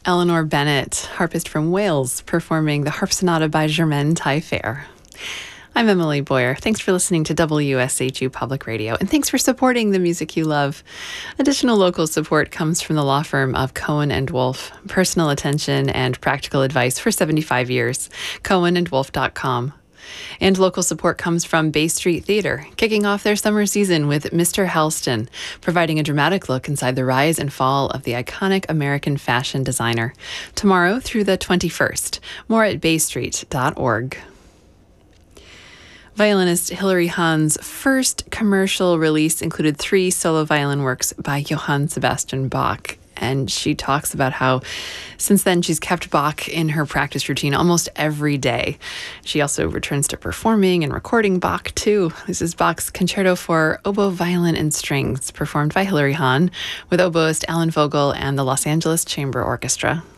Eleanor Bennett, harpist from Wales, performing the Harp Sonata by Germaine Taillefer. I'm Emily Boyer. Thanks for listening to WSHU Public Radio, and thanks for supporting the music you love. Additional local support comes from the law firm of Cohen & Wolf. Personal attention and practical advice for 75 years. CohenandWolf.com. And local support comes from Bay Street Theatre, kicking off their summer season with Mr. Halston, providing a dramatic look inside the rise and fall of the iconic American fashion designer. Tomorrow through the 21st. More at baystreet.org. Violinist Hilary Hahn's first commercial release included 3 solo violin works by Johann Sebastian Bach. And she talks about how since then she's kept Bach in her practice routine almost every day. She also returns to performing and recording Bach too. This is Bach's Concerto for Oboe, Violin, and Strings, performed by Hilary Hahn with oboist Alan Vogel and the Los Angeles Chamber Orchestra.